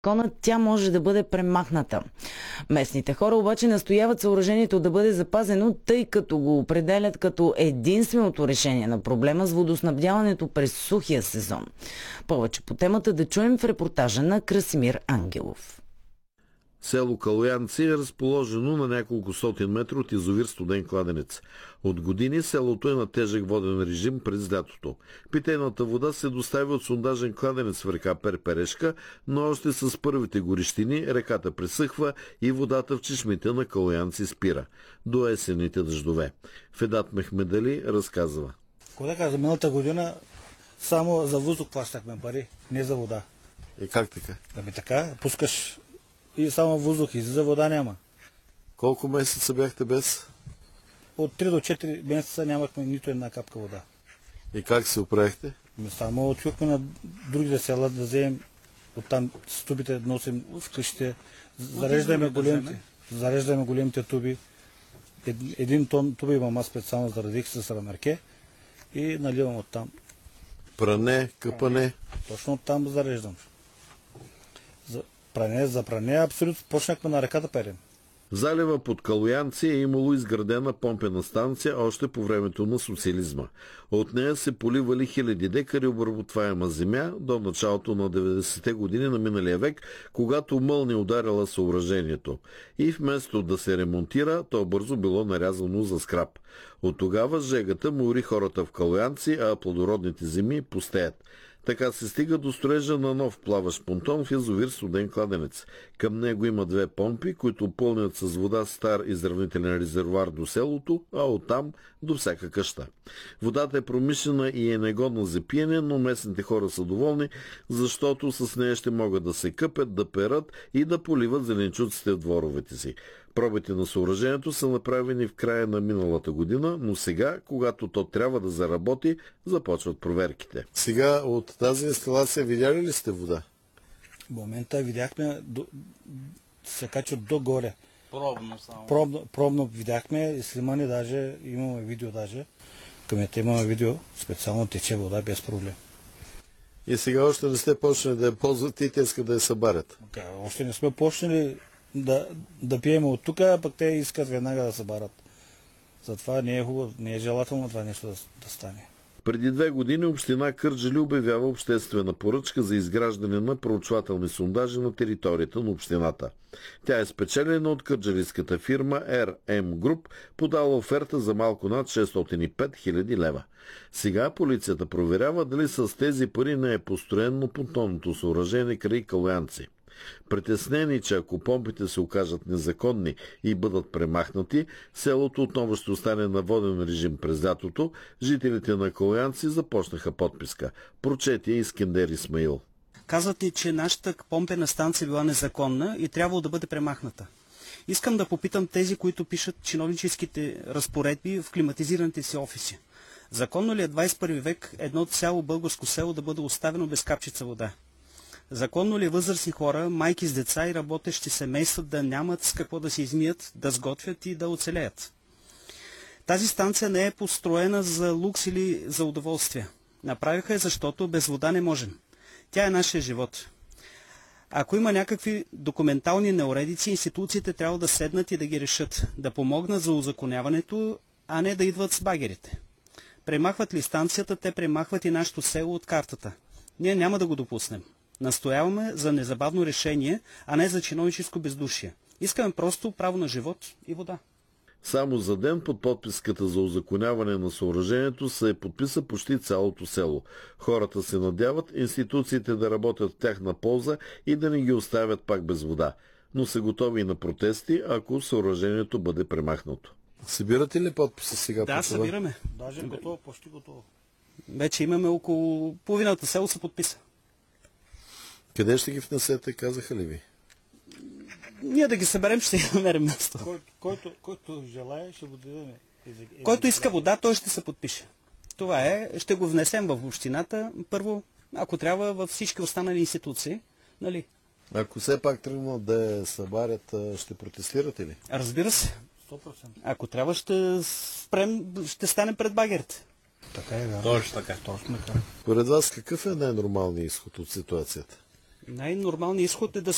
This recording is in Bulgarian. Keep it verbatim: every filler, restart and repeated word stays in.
закона, тя може да бъде премахната. Местните хора обаче настояват съоръжението да бъде запазено, тъй като го определят като единственото решение на проблема с водоснабдяването през сухия сезон. Повече по темата да чуем в репортажа на Красимир Ангелов. Село Калоянци е разположено на няколко сотен метра от язовир Студен кладенец. От години селото е на тежък воден режим през лятото. Питейната вода се доставя от сондажен кладенец в река Перперешка, но още с първите горещини реката пресъхва и водата в чешмите на Калоянци спира. До есенните дъждове. Федат Мехмедали разказва. Когато за миналата година само за въздух плащахме пари, не за вода. И как така? Ами така, пускаш и само въздух, и за вода няма. Колко месеца бяхте без? От три до четири месеца нямахме нито една капка вода. И как се оправихте? Само отивахме на другите села да вземем оттам с тубите, да носим в къщите, зареждаме големите, зареждаме големите туби. Един тон туби имам аз специално заредих с рамерке и наливам оттам. Пране, къпане? Точно оттам зареждам. За пране, за пране, абсолютно почнахме на реката перем. В залива под Калоянци е имало изградена помпена станция още по времето на социализма. От нея се поливали хиляди декари обработваема земя до началото на деветдесетте години на миналия век, когато мълния ударила съоръжението. И вместо да се ремонтира, то бързо било нарязано за скрап. От тогава жегата мори хората в Калоянци, а плодородните земи пустеят. Така се стига до строежа на нов плаващ понтон в язовир Студен кладенец. Към него има две помпи, които пълнят с вода стар изравнителен резервоар до селото, а оттам до всяка къща. Водата е промишлена и е негодна за пиене, но местните хора са доволни, защото с нея ще могат да се къпят, да перат и да поливат зеленчуците в дворовете си. Пробите на съоръжението са направени в края на миналата година, но сега, когато то трябва да заработи, започват проверките. Сега от тази инсталация видяли ли сте вода? В момента видяхме, до, се качва догоре. Пробно само. Пробно, пробно видяхме и снимане, даже имаме видео даже. Къмето имаме видео, специално тече вода без проблем. И сега още не сте почнали да я ползвате и те искат да я събарят? Okay, още не сме почнали да, да пием от тук, а пък те искат веднага да събарат. Затова не е хубаво, не е желателно това нещо да, да стане. Преди две години община Кърджали обявява обществена поръчка за изграждане на проучвателни сондажи на територията на общината. Тя е спечелена от кърджалийската фирма Р М Груп, подала оферта за малко над шестстотин и пет хиляди лева. Сега полицията проверява дали с тези пари не е построено понтонното съоръжение край Калоянци. Притеснени, че ако помпите се окажат незаконни и бъдат премахнати, селото отново ще остане на воден режим през лятото, жителите на Калоянци започнаха подписка. Прочете Искендер Исмаил. Казват ни, че нашата помпена станция била незаконна и трябвало да бъде премахната. Искам да попитам тези, които пишат чиновническите разпоредби в климатизираните си офиси. Законно ли е двадесет и първи век едно цяло българско село да бъде оставено без капчица вода? Законно ли е възрастни хора, майки с деца и работещи семейства да нямат с какво да се измият, да сготвят и да оцелеят? Тази станция не е построена за лукс или за удоволствие. Направиха е, защото без вода не можем. Тя е нашия живот. Ако има някакви документални неуредици, институциите трябва да седнат и да ги решат, да помогнат за узаконяването, а не да идват с багерите. Премахват ли станцията, те премахват и нашето село от картата. Ние няма да го допуснем. Настояваме за незабавно решение, а не за чиновническо бездушие. Искаме просто право на живот и вода. Само за ден под подписката за узаконяване на съоръжението се подписа почти цялото село. Хората се надяват институциите да работят в тяхна полза и да не ги оставят пак без вода. Но са готови и на протести, ако съоръжението бъде премахнато. Събирате ли подписа сега? Да, събираме. Даже готово, почти готово. Вече имаме около половината село се подписа. Къде ще ги внесете, казаха ли ви? Ние да ги съберем, ще ги намерим място. Кой, който, който желая, ще го дадем. Който иска вода, той ще се подпише. Това е, ще го внесем в общината, първо, ако трябва, във всички останали институции. Нали? Ако все пак тръгнат да я събарят, ще протестирате ли? Разбира се. сто процента. Ако трябва, ще спрем, ще станем пред багерите. Така е, да. Точно така. Точно така. Поред вас какъв е най-нормалният изход от ситуацията? Най-нормалният изход е да се